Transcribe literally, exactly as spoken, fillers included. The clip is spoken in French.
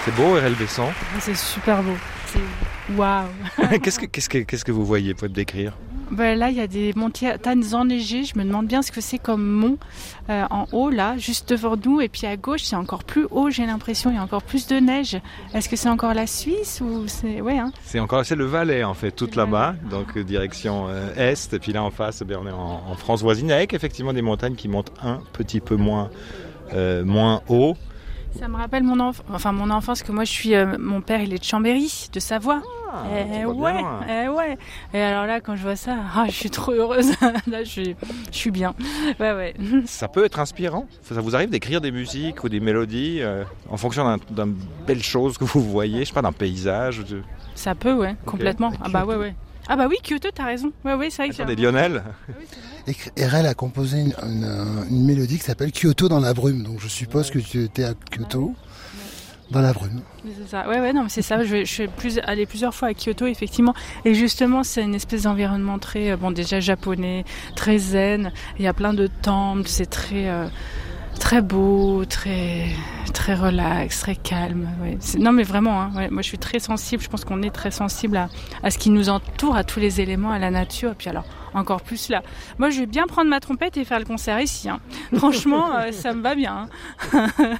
C'est beau, R L Bessan. C'est super beau. C'est waouh. qu'est-ce, que, qu'est-ce, que, qu'est-ce que vous voyez? Vous pouvez me décrire? Ben là, il y a des montagnes enneigées. Je me demande bien ce que c'est comme mont euh, en haut, là, juste devant nous. Et puis à gauche, c'est encore plus haut, j'ai l'impression. Il y a encore plus de neige. Est-ce que c'est encore la Suisse ou c'est... Ouais, hein. C'est encore c'est le Valais, en fait, tout là-bas. Donc, direction euh, est. Et puis là, en face, ben, on est en, en France voisine, avec effectivement des montagnes qui montent un petit peu moins, euh, moins haut. Ça me rappelle mon, enf... enfin, mon enfance, que moi, je suis... Euh, mon père, il est de Chambéry, de Savoie. Ah, Eh ouais, eh ouais. Et alors là, quand je vois ça, ah, je suis trop heureuse. Là, je suis, je suis bien. Ouais, ouais. Ça peut être inspirant. Ça vous arrive d'écrire des musiques ou des mélodies euh, en fonction d'un, d'un belle chose que vous voyez, je sais pas, d'un paysage. De... Ça peut, ouais, okay. Complètement. Ah bah ouais, ouais. Ah bah oui, Kyoto, t'as raison. Ouais, ouais, c'est vrai que. Attendez, Lionel. R L a composé une, une, une mélodie qui s'appelle Kyoto dans la brume. Donc je suppose que tu étais à Kyoto. Dans la brume. C'est ça. Ouais, ouais, non, mais c'est ça. Je, je suis plus, allée plusieurs fois à Kyoto, effectivement. Et justement, c'est une espèce d'environnement très, bon, déjà japonais, très zen. Il y a plein de temples. C'est très, euh, très beau, très, très relax, très calme. Ouais. C'est, non, mais vraiment, hein, ouais, moi, je suis très sensible. Je pense qu'on est très sensible à, à ce qui nous entoure, à tous les éléments, à la nature. Et puis alors, encore plus là. Moi, je vais bien prendre ma trompette et faire le concert ici. Hein. Franchement, euh, ça me va bien. Hein.